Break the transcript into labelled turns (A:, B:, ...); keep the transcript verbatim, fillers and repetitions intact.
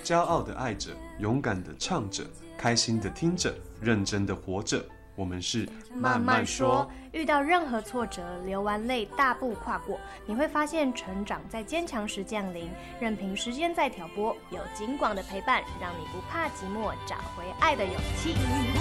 A: 骄傲的爱着，勇敢的唱着，开心的听着，认真的活着。我们是
B: 慢慢说，遇到任何挫折，流完泪大步跨过，你会发现成长在坚强时降临，任凭时间再挑拨，有金广的陪伴，让你不怕寂寞，找回爱的勇气。